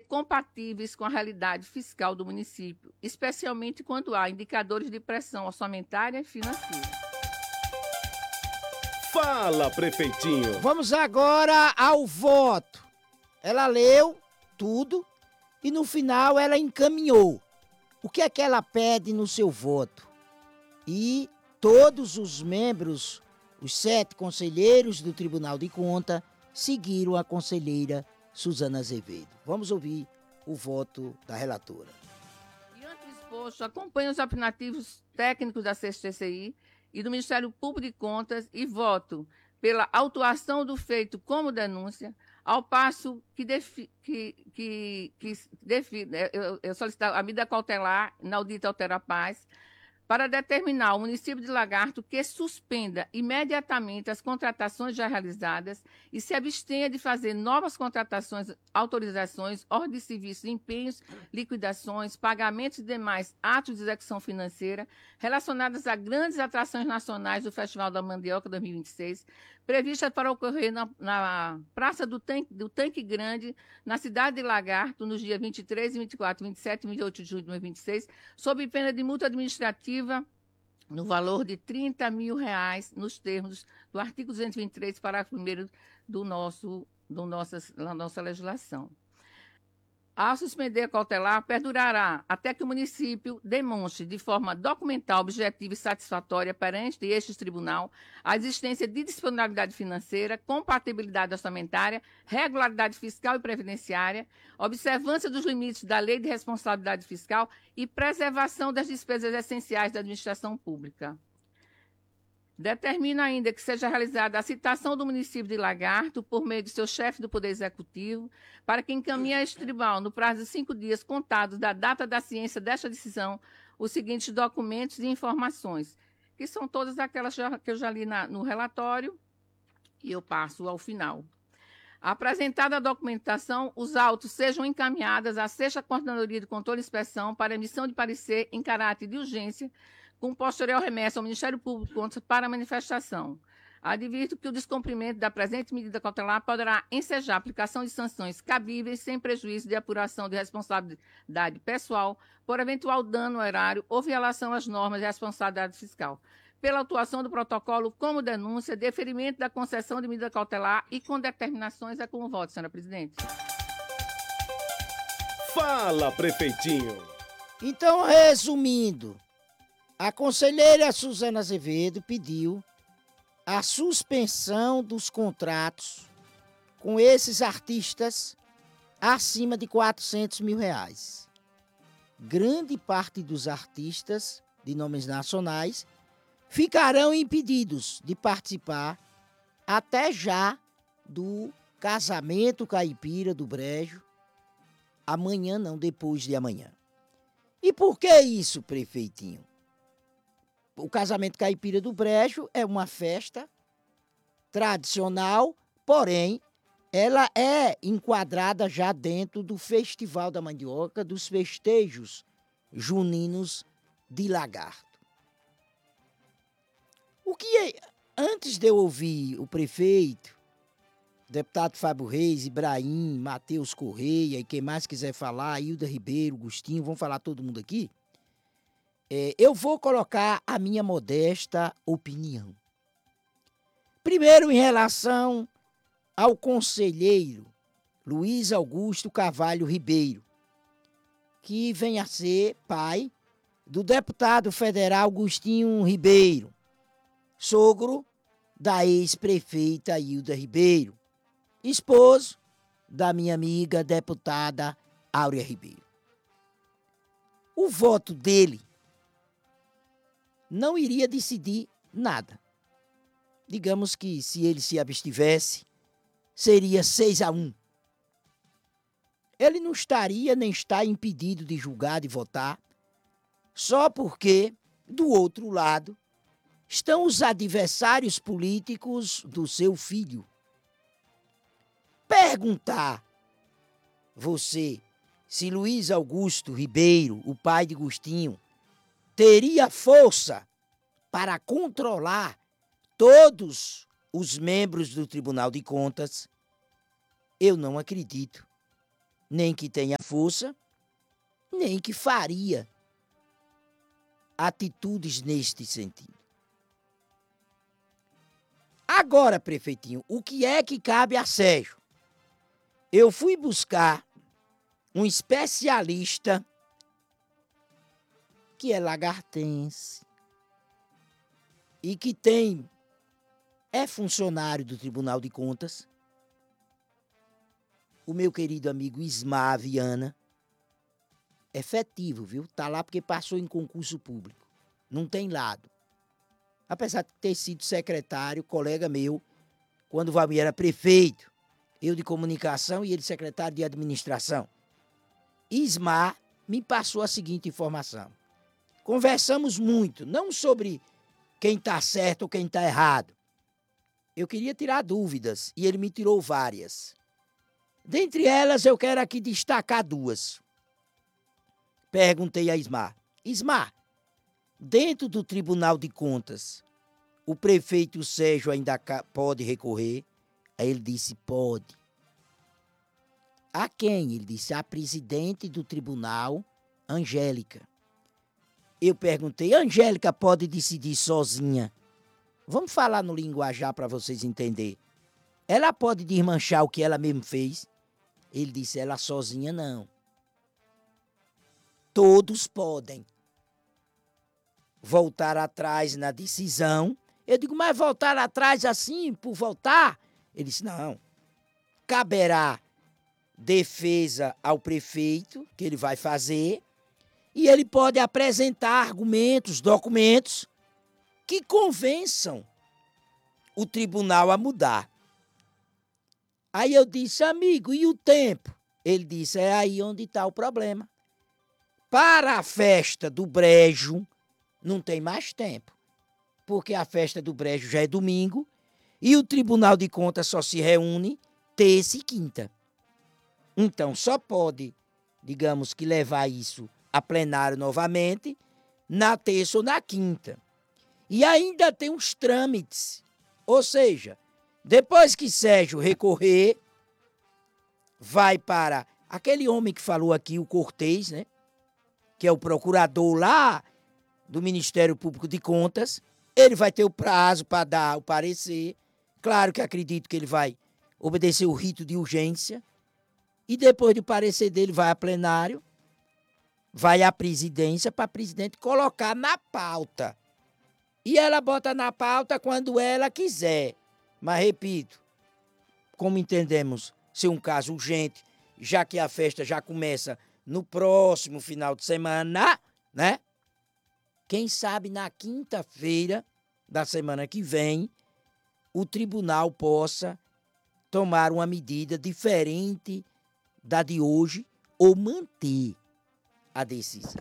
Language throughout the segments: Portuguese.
compatíveis com a realidade fiscal do município, especialmente quando há indicadores de pressão orçamentária e financeira. Fala, prefeitinho! Vamos agora ao voto. Ela leu tudo e no final ela encaminhou. O que é que ela pede no seu voto? E todos os membros, os 7 conselheiros do Tribunal de Contas, seguiram a conselheira Suzana Azevedo. Vamos ouvir o voto da relatora. Diante do exposto, acompanho os opinativos técnicos da CCCI e do Ministério Público de Contas e voto pela autuação do feito como denúncia, ao passo que eu solicito a medida cautelar na audita Altera Paz para determinar ao município de Lagarto que suspenda imediatamente as contratações já realizadas e se abstenha de fazer novas contratações, autorizações, ordens de serviço, empenhos, liquidações, pagamentos e demais atos de execução financeira relacionados a grandes atrações nacionais do Festival da Mandioca 2026, prevista para ocorrer na Praça do Tanque Grande, na cidade de Lagarto, nos dias 23, 24, 27 e 28 de julho de 2026, sob pena de multa administrativa no valor de R$30 mil, nos termos do artigo 223, parágrafo 1º da nossa legislação. Ao suspender a cautelar, perdurará até que o município demonstre de forma documental, objetiva e satisfatória perante este tribunal a existência de disponibilidade financeira, compatibilidade orçamentária, regularidade fiscal e previdenciária, observância dos limites da Lei de Responsabilidade Fiscal e preservação das despesas essenciais da administração pública. Determina ainda que seja realizada a citação do município de Lagarto por meio de seu chefe do Poder Executivo para que encaminhe a este tribunal, no prazo de 5 dias contados da data da ciência desta decisão, os seguintes documentos e informações, que são todas aquelas que eu já li no relatório e eu passo ao final. Apresentada a documentação, os autos sejam encaminhados à 6ª Coordenadoria de Controle e Inspeção para emissão de parecer em caráter de urgência, com posterior remessa ao Ministério Público de Contas para manifestação. Advirto que o descumprimento da presente medida cautelar poderá ensejar a aplicação de sanções cabíveis sem prejuízo de apuração de responsabilidade pessoal por eventual dano ao erário ou violação às normas de responsabilidade fiscal. Pela atuação do protocolo como denúncia, deferimento da concessão de medida cautelar e com determinações é com o voto, senhora presidente. Fala, prefeitinho! Então, resumindo, a conselheira Suzana Azevedo pediu a suspensão dos contratos com esses artistas acima de R$400 mil. Grande parte dos artistas de nomes nacionais ficarão impedidos de participar até já do casamento caipira do Brejo, amanhã não, depois de amanhã. E por que isso, prefeitinho? O casamento caipira do Brejo é uma festa tradicional, porém, ela é enquadrada já dentro do Festival da Mandioca, dos festejos juninos de Lagarto. Antes de eu ouvir o prefeito, deputado Fábio Reis, Ibrahim, Matheus Correia e quem mais quiser falar, Hilda Ribeiro, Agostinho, vão falar todo mundo aqui, eu vou colocar a minha modesta opinião. Primeiro, em relação ao conselheiro Luiz Augusto Carvalho Ribeiro, que vem a ser pai do deputado federal Agostinho Ribeiro, sogro da ex-prefeita Hilda Ribeiro, esposo da minha amiga deputada Áurea Ribeiro. O voto dele não iria decidir nada. Digamos que se ele se abstivesse, seria 6-1. Ele não estaria nem está impedido de julgar, de votar, só porque, do outro lado, estão os adversários políticos do seu filho. Perguntar você se Luiz Augusto Ribeiro, o pai de Agostinho, teria força para controlar todos os membros do Tribunal de Contas, eu não acredito nem que tenha força, nem que faria atitudes neste sentido. Agora, prefeitinho, o que é que cabe a Sérgio? Eu fui buscar um especialista que é lagartense e que é funcionário do Tribunal de Contas, o meu querido amigo Ismar Viana, efetivo, viu? Tá lá porque passou em concurso público. Não tem lado. Apesar de ter sido secretário, colega meu, quando o Valmir era prefeito, eu de comunicação e ele secretário de administração. Ismar me passou a seguinte informação. Conversamos muito, não sobre quem está certo ou quem está errado. Eu queria tirar dúvidas e ele me tirou várias. Dentre elas, eu quero aqui destacar duas. Perguntei a Ismar. Ismar, dentro do Tribunal de Contas, o prefeito Sérgio ainda pode recorrer? Aí ele disse, pode. A quem? Ele disse, a presidente do tribunal, Angélica. Eu perguntei, Angélica pode decidir sozinha? Vamos falar no linguajar para vocês entenderem. Ela pode desmanchar o que ela mesma fez? Ele disse, ela sozinha não. Todos podem voltar atrás na decisão. Eu digo, mas voltar atrás assim, por voltar? Ele disse, não. Caberá defesa ao prefeito, que ele vai fazer, e ele pode apresentar argumentos, documentos, que convençam o tribunal a mudar. Aí eu disse, amigo, e o tempo? Ele disse, é aí onde está o problema. Para a festa do Brejo, não tem mais tempo, porque a festa do Brejo já é domingo e o Tribunal de Contas só se reúne terça e quinta. Então, só pode, digamos que levar isso a plenário novamente na terça ou na quinta. E ainda tem os trâmites, ou seja, depois que Sérgio recorrer, vai para aquele homem que falou aqui, o Cortez, né? Que é o procurador lá do Ministério Público de Contas, ele vai ter o prazo para dar o parecer. Claro que acredito que ele vai obedecer o rito de urgência. E depois do parecer dele vai a plenário, vai à presidência para a presidente colocar na pauta. E ela bota na pauta quando ela quiser. Mas, repito, como entendemos ser um caso urgente, já que a festa já começa no próximo final de semana, né? Quem sabe na quinta-feira da semana que vem, o tribunal possa tomar uma medida diferente da de hoje ou manter a decisão.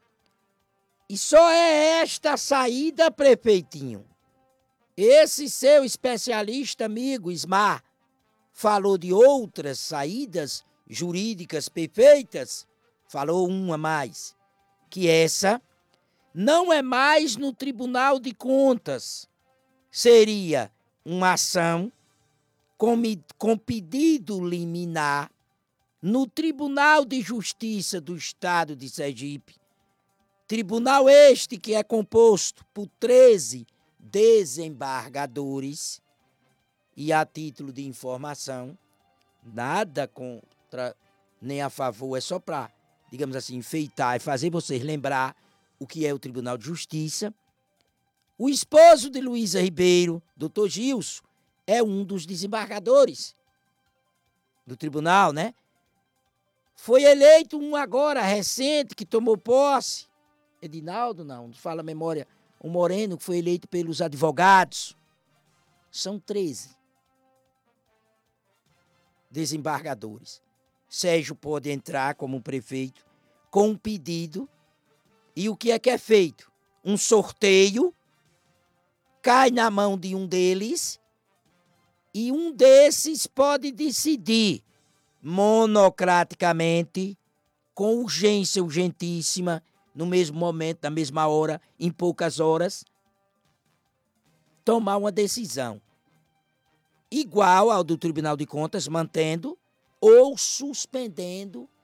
E só é esta saída, prefeitinho. Esse seu especialista amigo, Ismar, falou de outras saídas jurídicas perfeitas, falou uma mais, que essa não é mais no Tribunal de Contas. Seria uma ação com pedido liminar no Tribunal de Justiça do Estado de Sergipe. Tribunal este que é composto por 13 desembargadores. E a título de informação, nada contra nem a favor, é só para, digamos assim, enfeitar e fazer vocês lembrar o que é o Tribunal de Justiça. O esposo de Luísa Ribeiro, doutor Gilson, é um dos desembargadores do tribunal, né? Foi eleito um agora recente que tomou posse. Edinaldo, não fala a memória. Um moreno que foi eleito pelos advogados. São 13 desembargadores. Sérgio pode entrar como prefeito com um pedido. E o que é feito? Um sorteio, cai na mão de um deles e um desses pode decidir monocraticamente, com urgência urgentíssima, no mesmo momento, na mesma hora, em poucas horas, tomar uma decisão igual ao do Tribunal de Contas, mantendo ou suspendendo